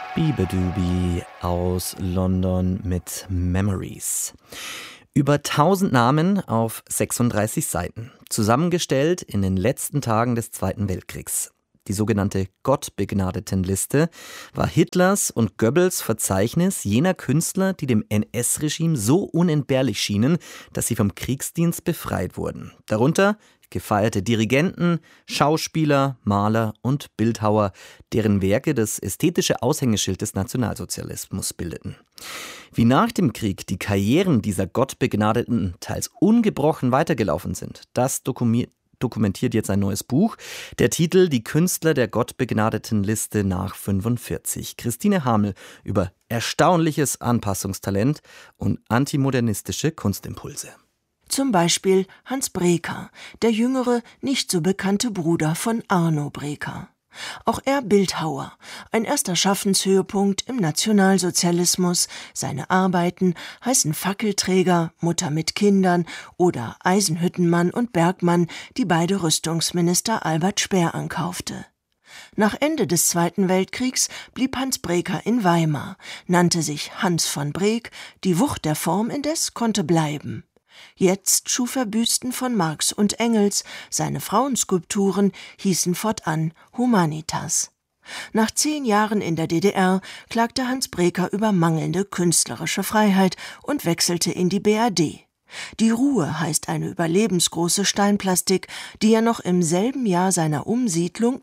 Beabadoobie aus London mit Memories. Über 1000 Namen auf 36 Seiten, zusammengestellt in den letzten Tagen des Zweiten Weltkriegs. Die sogenannte Gottbegnadetenliste war Hitlers und Goebbels Verzeichnis jener Künstler, die dem NS-Regime so unentbehrlich schienen, dass sie vom Kriegsdienst befreit wurden. Darunter gefeierte Dirigenten, Schauspieler, Maler und Bildhauer, deren Werke das ästhetische Aushängeschild des Nationalsozialismus bildeten. Wie nach dem Krieg die Karrieren dieser Gottbegnadeten teils ungebrochen weitergelaufen sind, das dokumentiert jetzt ein neues Buch. Der Titel Die Künstler der Gottbegnadetenliste nach 45. Christine Hamel über erstaunliches Anpassungstalent und antimodernistische Kunstimpulse. Zum Beispiel Hans Breker, der jüngere, nicht so bekannte Bruder von Arno Breker. Auch er Bildhauer, ein erster Schaffenshöhepunkt im Nationalsozialismus. Seine Arbeiten heißen Fackelträger, Mutter mit Kindern oder Eisenhüttenmann und Bergmann, die beide Rüstungsminister Albert Speer ankaufte. Nach Ende des Zweiten Weltkriegs blieb Hans Breker in Weimar, nannte sich Hans von Breek, die Wucht der Form indes konnte bleiben. Jetzt schuf er Büsten von Marx und Engels, seine Frauenskulpturen hießen fortan Humanitas. Nach 10 Jahren in der DDR klagte Hans Breker über mangelnde künstlerische Freiheit und wechselte in die BRD. Die Ruhe heißt eine überlebensgroße Steinplastik, die er noch im selben Jahr seiner Umsiedlung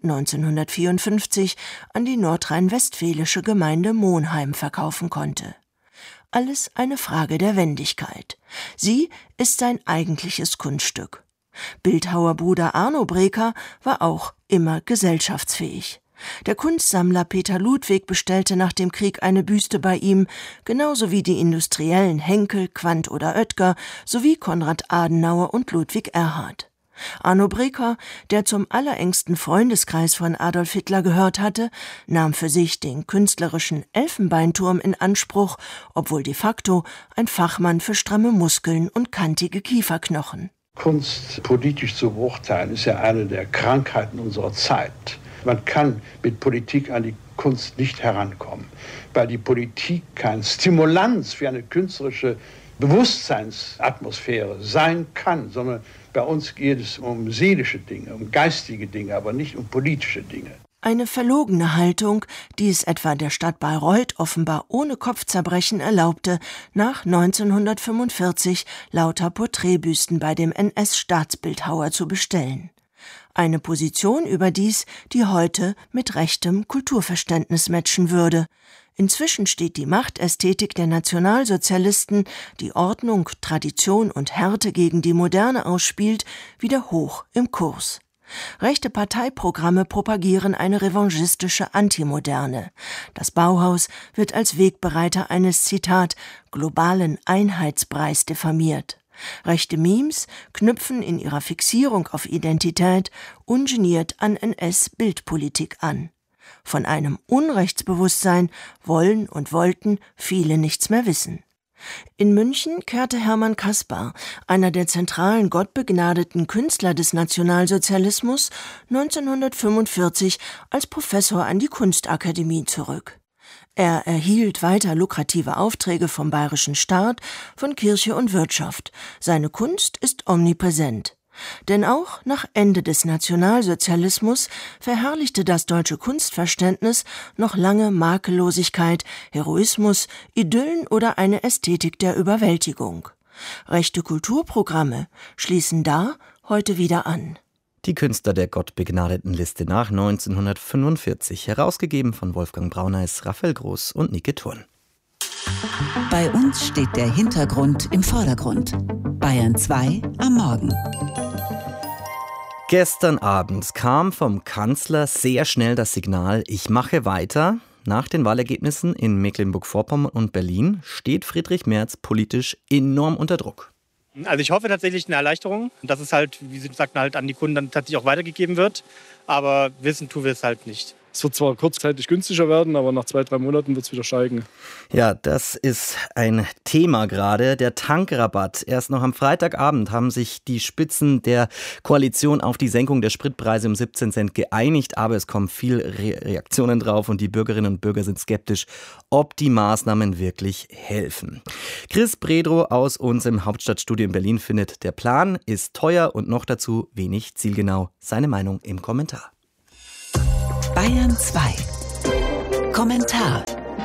1954 an die nordrhein-westfälische Gemeinde Monheim verkaufen konnte. Alles eine Frage der Wendigkeit. Sie ist sein eigentliches Kunststück. Bildhauerbruder Arno Breker war auch immer gesellschaftsfähig. Der Kunstsammler Peter Ludwig bestellte nach dem Krieg eine Büste bei ihm, genauso wie die Industriellen Henkel, Quandt oder Oetker sowie Konrad Adenauer und Ludwig Erhard. Arno Breker, der zum allerengsten Freundeskreis von Adolf Hitler gehört hatte, nahm für sich den künstlerischen Elfenbeinturm in Anspruch, obwohl de facto ein Fachmann für stramme Muskeln und kantige Kieferknochen. Kunst politisch zu beurteilen, ist ja eine der Krankheiten unserer Zeit. Man kann mit Politik an die Kunst nicht herankommen, weil die Politik kein Stimulanz für eine künstlerische Bewusstseinsatmosphäre sein kann, sondern bei uns geht es um seelische Dinge, um geistige Dinge, aber nicht um politische Dinge. Eine verlogene Haltung, die es etwa der Stadt Bayreuth offenbar ohne Kopfzerbrechen erlaubte, nach 1945 lauter Porträtbüsten bei dem NS-Staatsbildhauer zu bestellen. Eine Position überdies, die heute mit rechtem Kulturverständnis matchen würde. Inzwischen steht die Machtästhetik der Nationalsozialisten, die Ordnung, Tradition und Härte gegen die Moderne ausspielt, wieder hoch im Kurs. Rechte Parteiprogramme propagieren eine revanchistische Antimoderne. Das Bauhaus wird als Wegbereiter eines, Zitat, globalen Einheitspreis diffamiert. Rechte Memes knüpfen in ihrer Fixierung auf Identität ungeniert an NS-Bildpolitik an. Von einem Unrechtsbewusstsein wollen und wollten viele nichts mehr wissen. In München kehrte Hermann Caspar, einer der zentralen gottbegnadeten Künstler des Nationalsozialismus, 1945 als Professor an die Kunstakademie zurück. Er erhielt weiter lukrative Aufträge vom bayerischen Staat, von Kirche und Wirtschaft. Seine Kunst ist omnipräsent. Denn auch nach Ende des Nationalsozialismus verherrlichte das deutsche Kunstverständnis noch lange Makellosigkeit, Heroismus, Idyllen oder eine Ästhetik der Überwältigung. Rechte Kulturprogramme schließen da heute wieder an. Die Künstler der Gottbegnadetenliste nach 1945, herausgegeben von Wolfgang Brauneis, Raphael Groß und Nike Thurn. Bei uns steht der Hintergrund im Vordergrund. Bayern 2 am Morgen. Gestern Abend kam vom Kanzler sehr schnell das Signal, ich mache weiter. Nach den Wahlergebnissen in Mecklenburg-Vorpommern und Berlin steht Friedrich Merz politisch enorm unter Druck. Also ich hoffe tatsächlich eine Erleichterung, dass es halt, wie Sie sagten, halt an die Kunden dann tatsächlich auch weitergegeben wird. Aber wissen tun wir es halt nicht. Es wird zwar kurzzeitig günstiger werden, aber nach 2-3 Monaten wird es wieder steigen. Ja, das ist ein Thema gerade, der Tankrabatt. Erst noch am Freitagabend haben sich die Spitzen der Koalition auf die Senkung der Spritpreise um 17 Cent geeinigt, aber es kommen viele Reaktionen drauf und die Bürgerinnen und Bürger sind skeptisch, ob die Maßnahmen wirklich helfen. Chris Bredro aus unserem Hauptstadtstudio in Berlin findet, der Plan ist teuer und noch dazu wenig zielgenau. Seine Meinung im Kommentar. Bayern 2. Kommentar.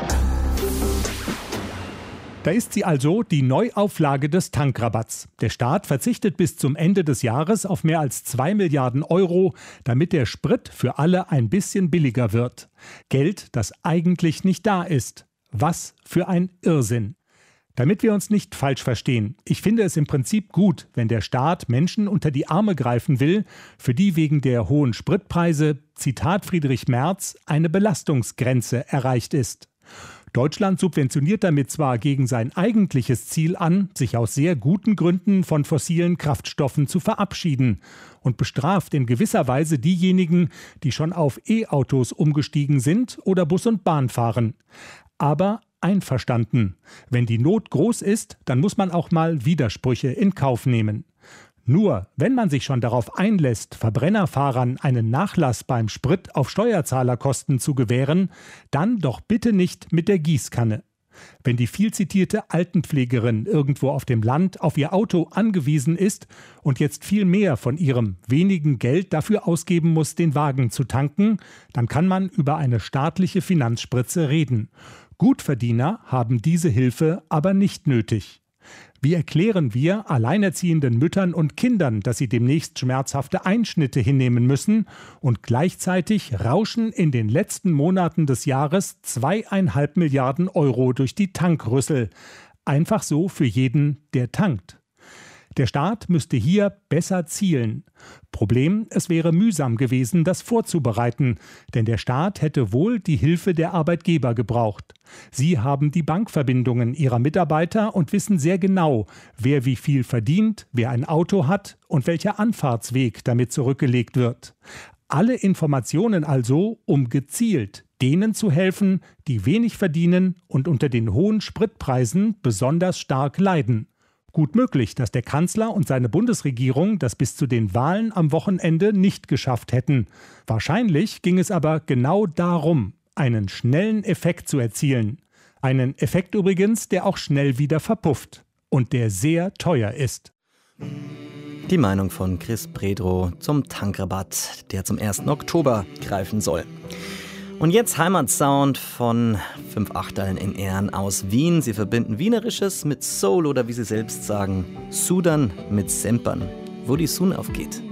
Da ist sie also, die Neuauflage des Tankrabatts. Der Staat verzichtet bis zum Ende des Jahres auf mehr als 2 Milliarden Euro, damit der Sprit für alle ein bisschen billiger wird. Geld, das eigentlich nicht da ist. Was für ein Irrsinn. Damit wir uns nicht falsch verstehen, ich finde es im Prinzip gut, wenn der Staat Menschen unter die Arme greifen will, für die wegen der hohen Spritpreise, Zitat Friedrich Merz, eine Belastungsgrenze erreicht ist. Deutschland subventioniert damit zwar gegen sein eigentliches Ziel an, sich aus sehr guten Gründen von fossilen Kraftstoffen zu verabschieden und bestraft in gewisser Weise diejenigen, die schon auf E-Autos umgestiegen sind oder Bus und Bahn fahren. Aber einverstanden. Wenn die Not groß ist, dann muss man auch mal Widersprüche in Kauf nehmen. Nur, wenn man sich schon darauf einlässt, Verbrennerfahrern einen Nachlass beim Sprit auf Steuerzahlerkosten zu gewähren, dann doch bitte nicht mit der Gießkanne. Wenn die viel zitierte Altenpflegerin irgendwo auf dem Land auf ihr Auto angewiesen ist und jetzt viel mehr von ihrem wenigen Geld dafür ausgeben muss, den Wagen zu tanken, dann kann man über eine staatliche Finanzspritze reden. Gutverdiener haben diese Hilfe aber nicht nötig. Wie erklären wir alleinerziehenden Müttern und Kindern, dass sie demnächst schmerzhafte Einschnitte hinnehmen müssen und gleichzeitig rauschen in den letzten Monaten des Jahres 2,5 Milliarden Euro durch die Tankrüssel? Einfach so für jeden, der tankt. Der Staat müsste hier besser zielen. Problem, es wäre mühsam gewesen, das vorzubereiten, denn der Staat hätte wohl die Hilfe der Arbeitgeber gebraucht. Sie haben die Bankverbindungen ihrer Mitarbeiter und wissen sehr genau, wer wie viel verdient, wer ein Auto hat und welcher Anfahrtsweg damit zurückgelegt wird. Alle Informationen also, um gezielt denen zu helfen, die wenig verdienen und unter den hohen Spritpreisen besonders stark leiden. Gut möglich, dass der Kanzler und seine Bundesregierung das bis zu den Wahlen am Wochenende nicht geschafft hätten. Wahrscheinlich ging es aber genau darum, einen schnellen Effekt zu erzielen. Einen Effekt übrigens, der auch schnell wieder verpufft und der sehr teuer ist. Die Meinung von Chris Bredro zum Tankrabatt, der zum 1. Oktober greifen soll. Und jetzt Heimatsound von 5 Achteln in Ehren aus Wien. Sie verbinden Wienerisches mit Soul oder wie sie selbst sagen, Sudern mit Sempern, wo die Sonne aufgeht.